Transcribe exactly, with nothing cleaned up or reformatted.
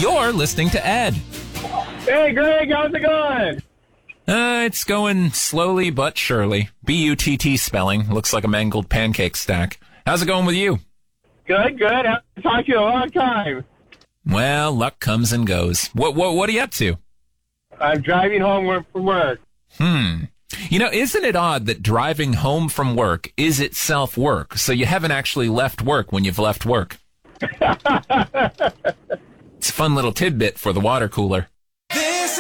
You're listening to Ed. Hey, Greg, how's it going? Uh, it's going slowly but surely. B U T T spelling. Looks like a mangled pancake stack. How's it going with you? Good, good. I haven't talked to you in a long time. Well, luck comes and goes. What, what, what are you up to? I'm driving home from work. Hmm. You know, isn't it odd that driving home from work is itself work? So you haven't actually left work when you've left work. It's a fun little tidbit for the water cooler.